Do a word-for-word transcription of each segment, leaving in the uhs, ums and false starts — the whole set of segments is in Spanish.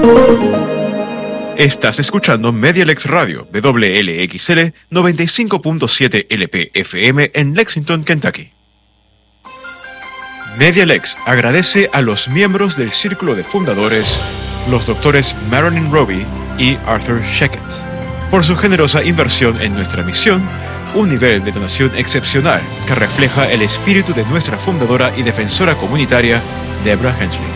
Estás escuchando Medialex Radio, W L X L noventa y cinco punto siete L P F M en Lexington, Kentucky. Medialex agradece a los miembros del Círculo de Fundadores, los doctores Marilyn Roby y Arthur Sheckett, por su generosa inversión en nuestra misión, un nivel de donación excepcional que refleja el espíritu de nuestra fundadora y defensora comunitaria, Deborah Hensley.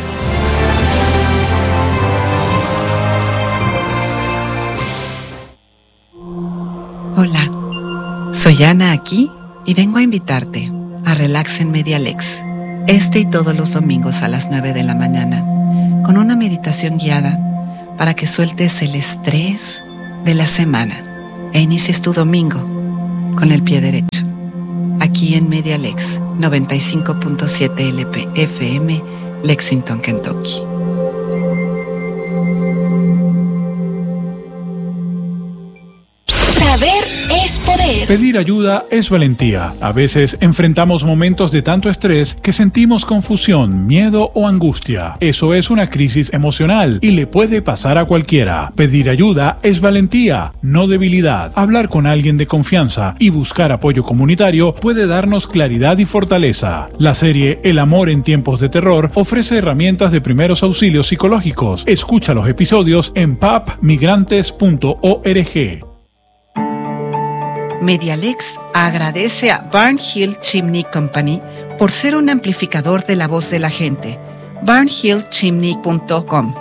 Hola, soy Ana aquí y vengo a invitarte a Relax en Medialex, este y todos los domingos a las nueve de la mañana, con una meditación guiada para que sueltes el estrés de la semana e inicies tu domingo con el pie derecho. Aquí en Medialex noventa y cinco punto siete L P F M, Lexington, Kentucky. Saber es poder. Pedir ayuda es valentía. A veces enfrentamos momentos de tanto estrés que sentimos confusión, miedo o angustia. Eso es una crisis emocional y le puede pasar a cualquiera. Pedir ayuda es valentía, no debilidad. Hablar con alguien de confianza y buscar apoyo comunitario puede darnos claridad y fortaleza. La serie El amor en tiempos de terror ofrece herramientas de primeros auxilios psicológicos. Escucha los episodios en p a p migrantes punto org. Medialex agradece a Barnhill Chimney Company por ser un amplificador de la voz de la gente. barnhill chimney punto com.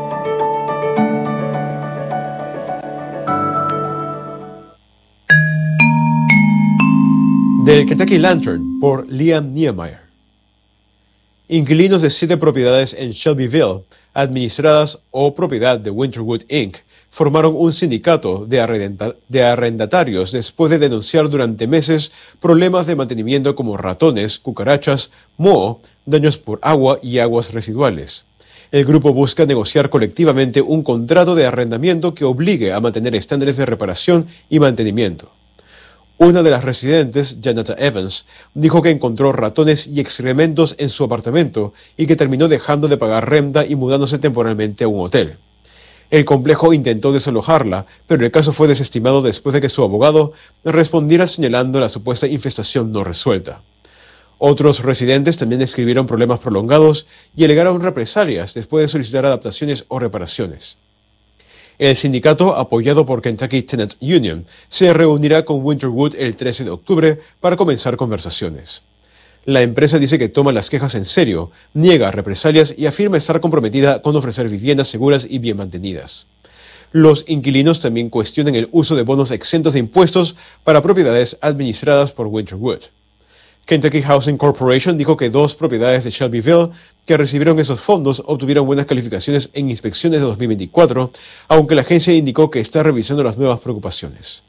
Del Kentucky Lantern, por Liam Niemeyer. Inquilinos de siete propiedades en Shelbyville, administradas o propiedad de Winterwood incorporated, formaron un sindicato de, arrendata- de arrendatarios después de denunciar durante meses problemas de mantenimiento como ratones, cucarachas, moho, daños por agua y aguas residuales. El grupo busca negociar colectivamente un contrato de arrendamiento que obligue a mantener estándares de reparación y mantenimiento. Una de las residentes, Janata Evans, dijo que encontró ratones y excrementos en su apartamento y que terminó dejando de pagar renta y mudándose temporalmente a un hotel. El complejo intentó desalojarla, pero el caso fue desestimado después de que su abogado respondiera señalando la supuesta infestación no resuelta. Otros residentes también describieron problemas prolongados y alegaron represalias después de solicitar adaptaciones o reparaciones. El sindicato, apoyado por Kentucky Tenant Union, se reunirá con Winterwood el trece de octubre para comenzar conversaciones. La empresa dice que toma las quejas en serio, niega represalias y afirma estar comprometida con ofrecer viviendas seguras y bien mantenidas. Los inquilinos también cuestionan el uso de bonos exentos de impuestos para propiedades administradas por Winterwood. Kentucky Housing Corporation dijo que dos propiedades de Shelbyville que recibieron esos fondos obtuvieron buenas calificaciones en inspecciones de dos mil veinticuatro, aunque la agencia indicó que está revisando las nuevas preocupaciones.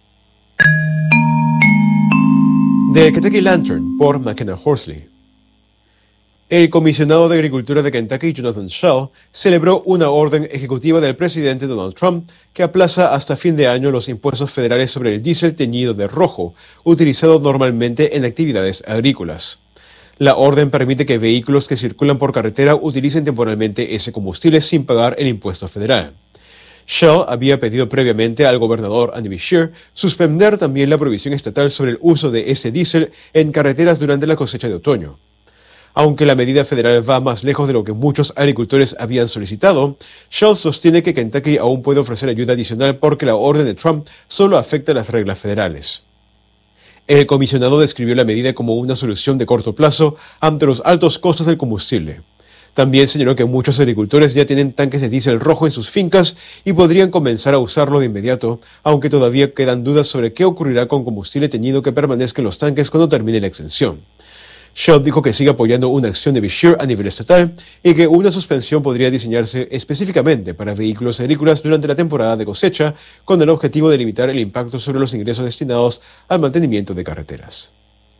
De Kentucky Lantern, por McKenna Horsley. El comisionado de Agricultura de Kentucky, Jonathan Schell, celebró una orden ejecutiva del presidente Donald Trump que aplaza hasta fin de año los impuestos federales sobre el diésel teñido de rojo, utilizado normalmente en actividades agrícolas. La orden permite que vehículos que circulan por carretera utilicen temporalmente ese combustible sin pagar el impuesto federal. Shell había pedido previamente al gobernador Andy Beshear suspender también la prohibición estatal sobre el uso de ese diésel en carreteras durante la cosecha de otoño. Aunque la medida federal va más lejos de lo que muchos agricultores habían solicitado, Shell sostiene que Kentucky aún puede ofrecer ayuda adicional porque la orden de Trump solo afecta las reglas federales. El comisionado describió la medida como una solución de corto plazo ante los altos costos del combustible. También señaló que muchos agricultores ya tienen tanques de diésel rojo en sus fincas y podrían comenzar a usarlo de inmediato, aunque todavía quedan dudas sobre qué ocurrirá con combustible teñido que permanezca en los tanques cuando termine la extensión. Shell dijo que sigue apoyando una acción de Beshear a nivel estatal y que una suspensión podría diseñarse específicamente para vehículos agrícolas durante la temporada de cosecha, con el objetivo de limitar el impacto sobre los ingresos destinados al mantenimiento de carreteras.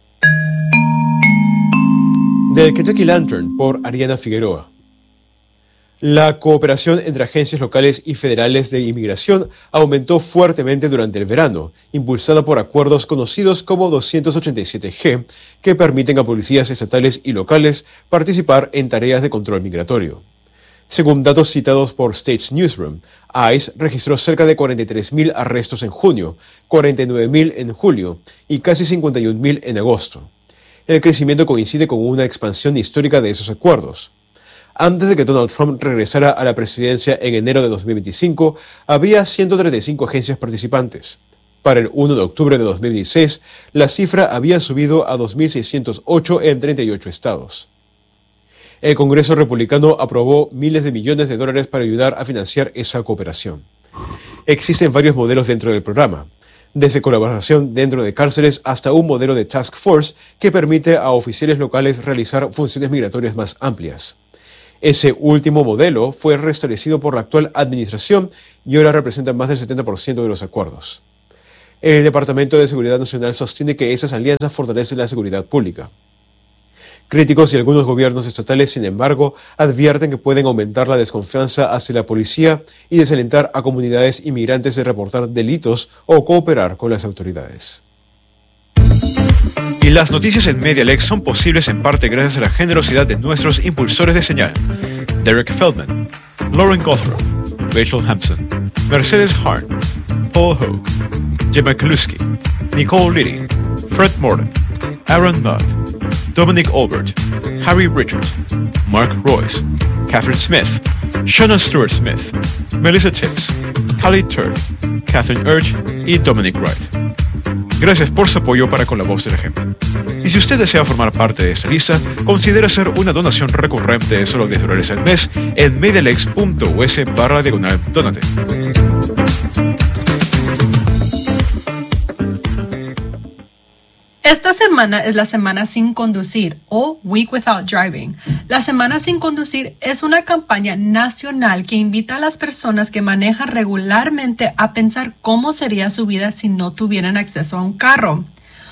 Del Kentucky Lantern, por Ariana Figueroa. La cooperación entre agencias locales y federales de inmigración aumentó fuertemente durante el verano, impulsada por acuerdos conocidos como doscientos ochenta y siete G, que permiten a policías estatales y locales participar en tareas de control migratorio. Según datos citados por States Newsroom, ICE registró cerca de cuarenta y tres mil arrestos en junio, cuarenta y nueve mil en julio y casi cincuenta y un mil en agosto. El crecimiento coincide con una expansión histórica de esos acuerdos. Antes de que Donald Trump regresara a la presidencia en enero de dos mil veinticinco, había ciento treinta y cinco agencias participantes. Para el primero de octubre de dos mil dieciséis, la cifra había subido a dos mil seiscientos ocho en treinta y ocho estados. El Congreso republicano aprobó miles de millones de dólares para ayudar a financiar esa cooperación. Existen varios modelos dentro del programa, desde colaboración dentro de cárceles hasta un modelo de task force que permite a oficiales locales realizar funciones migratorias más amplias. Ese último modelo fue restablecido por la actual administración y ahora representa más del setenta por ciento de los acuerdos. El Departamento de Seguridad Nacional sostiene que esas alianzas fortalecen la seguridad pública. Críticos y algunos gobiernos estatales, sin embargo, advierten que pueden aumentar la desconfianza hacia la policía y desalentar a comunidades inmigrantes de reportar delitos o cooperar con las autoridades. Y las noticias en MediaLex son posibles en parte gracias a la generosidad de nuestros impulsores de señal: Derek Feldman, Lauren Gothrow, Rachel Hampson, Mercedes Harn, Paul Hogue, Gemma Kaluski, Nicole Liddy, Fred Morton, Aaron Mudd, Dominic Albert, Harry Richards, Mark Royce, Catherine Smith, Shona Stewart Smith, Melissa Tibbs, Callie Turd, Catherine Urge y Dominic Wright. Gracias por su apoyo para Con la Voz del Ejemplo. Y si usted desea formar parte de esta lista, considere hacer una donación recurrente de solo diez dólares al mes en medialex.us barra diagonal donate. Esta semana es la Semana Sin Conducir o Week Without Driving. La Semana Sin Conducir es una campaña nacional que invita a las personas que manejan regularmente a pensar cómo sería su vida si no tuvieran acceso a un carro.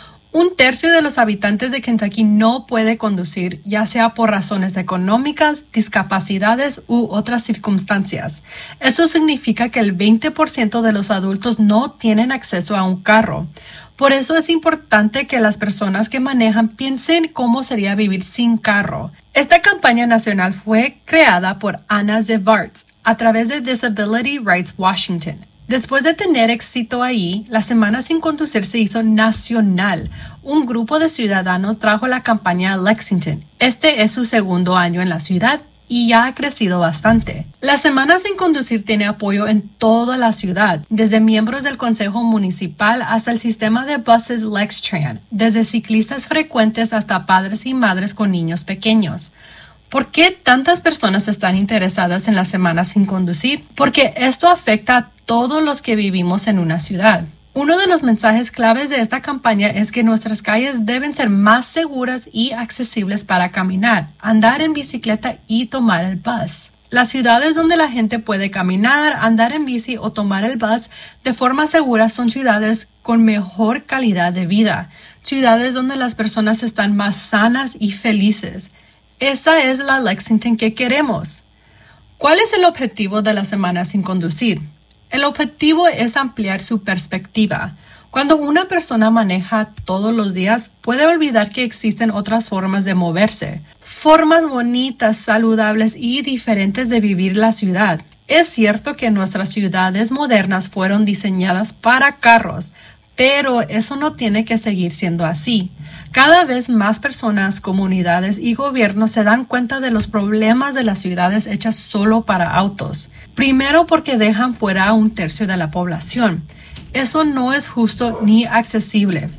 Un tercio de los habitantes de Kentucky no puede conducir, ya sea por razones económicas, discapacidades u otras circunstancias. Esto significa que el veinte por ciento de los adultos no tienen acceso a un carro. Por eso es importante que las personas que manejan piensen cómo sería vivir sin carro. Esta campaña nacional fue creada por Anna Zvarts a través de Disability Rights Washington. Después de tener éxito ahí, la Semana Sin Conducir se hizo nacional. Un grupo de ciudadanos trajo la campaña a Lexington. Este es su segundo año en la ciudad y ya ha crecido bastante. La Semana Sin Conducir tiene apoyo en toda la ciudad, desde miembros del Consejo Municipal hasta el sistema de buses LexTran, desde ciclistas frecuentes hasta padres y madres con niños pequeños. ¿Por qué tantas personas están interesadas en la Semana Sin Conducir? Porque esto afecta a todos los que vivimos en una ciudad. Uno de los mensajes claves de esta campaña es que nuestras calles deben ser más seguras y accesibles para caminar, andar en bicicleta y tomar el bus. Las ciudades donde la gente puede caminar, andar en bici o tomar el bus de forma segura son ciudades con mejor calidad de vida, ciudades donde las personas están más sanas y felices. Esa es la Lexington que queremos. ¿Cuál es el objetivo de la Semana Sin Conducir? El objetivo es ampliar su perspectiva. Cuando una persona maneja todos los días, puede olvidar que existen otras formas de moverse, formas bonitas, saludables y diferentes de vivir la ciudad. Es cierto que nuestras ciudades modernas fueron diseñadas para carros, pero eso no tiene que seguir siendo así. Cada vez más personas, comunidades y gobiernos se dan cuenta de los problemas de las ciudades hechas solo para autos. Primero, porque dejan fuera a un tercio de la población. Eso no es justo ni accesible.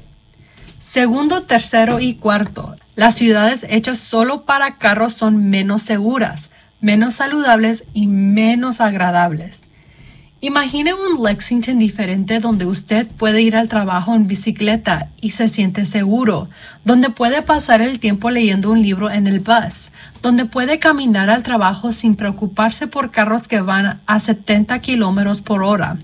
Segundo, tercero y cuarto, las ciudades hechas solo para carros son menos seguras, menos saludables y menos agradables. Imagine un Lexington diferente donde usted puede ir al trabajo en bicicleta y se siente seguro, donde puede pasar el tiempo leyendo un libro en el bus, donde puede caminar al trabajo sin preocuparse por carros que van a setenta kilómetros por hora.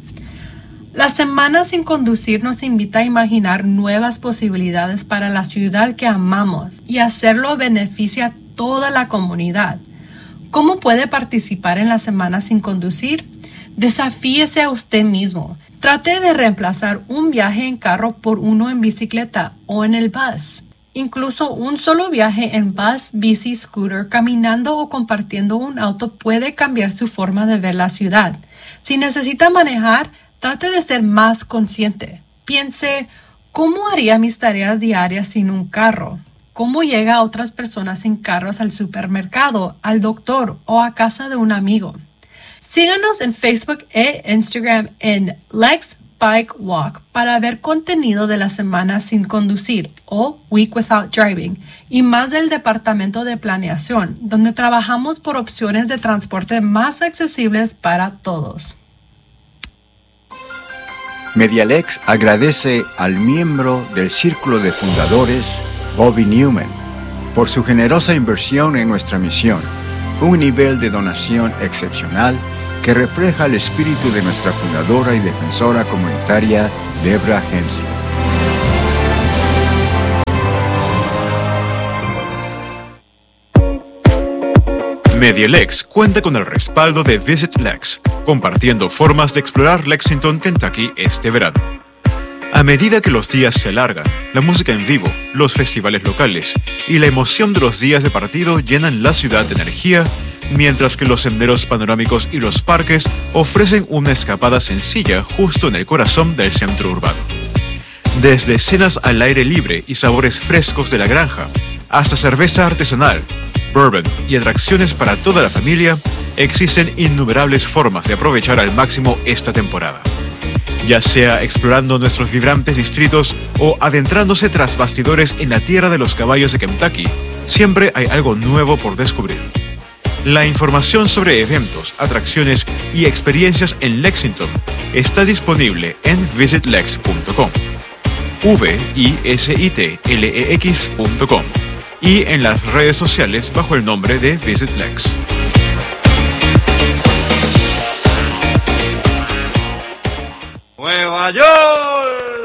La Semana Sin Conducir nos invita a imaginar nuevas posibilidades para la ciudad que amamos y hacerlo beneficia a toda la comunidad. ¿Cómo puede participar en la Semana Sin Conducir? Desafíese a usted mismo. Trate de reemplazar un viaje en carro por uno en bicicleta o en el bus. Incluso un solo viaje en bus, bici, scooter, caminando o compartiendo un auto puede cambiar su forma de ver la ciudad. Si necesita manejar, trate de ser más consciente. Piense, ¿cómo haría mis tareas diarias sin un carro? ¿Cómo llega a otras personas sin carros al supermercado, al doctor o a casa de un amigo? Síganos en Facebook e Instagram en Lex Bike Walk para ver contenido de la semana sin conducir o Week Without Driving y más del Departamento de Planeación, donde trabajamos por opciones de transporte más accesibles para todos. Medialex agradece al miembro del Círculo de Fundadores, Bobby Newman, por su generosa inversión en nuestra misión, un nivel de donación excepcional que refleja el espíritu de nuestra fundadora y defensora comunitaria, Debra Hensley. Medialex cuenta con el respaldo de Visit Lex, compartiendo formas de explorar Lexington, Kentucky este verano. A medida que los días se alargan, la música en vivo, los festivales locales y la emoción de los días de partido llenan la ciudad de energía, mientras que los senderos panorámicos y los parques ofrecen una escapada sencilla justo en el corazón del centro urbano. Desde cenas al aire libre y sabores frescos de la granja, hasta cerveza artesanal, bourbon y atracciones para toda la familia, existen innumerables formas de aprovechar al máximo esta temporada. Ya sea explorando nuestros vibrantes distritos o adentrándose tras bastidores en la tierra de los caballos de Kentucky, siempre hay algo nuevo por descubrir. La información sobre eventos, atracciones y experiencias en Lexington está disponible en visit lex punto com, V I S I T L E X punto com, y en las redes sociales bajo el nombre de Visit Lex. Nueva York.